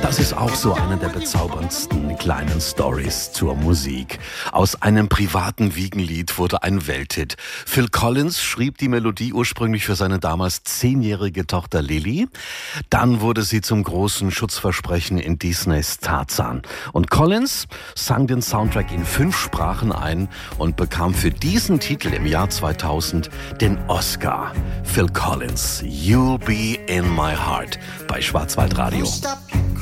Das ist auch so eine der bezauberndsten kleinen Stories zur Musik. Aus einem privaten Wiegenlied wurde ein Welthit. Phil Collins schrieb die Melodie ursprünglich für seine damals 10-jährige Tochter Lily. Dann wurde sie zum großen Schutzversprechen in Disneys Tarzan. Und Collins sang den Soundtrack in 5 Sprachen ein und bekam für diesen Titel im Jahr 2000 den Oscar. Phil Collins, You'll Be in My Heart bei Schwarzwaldradio.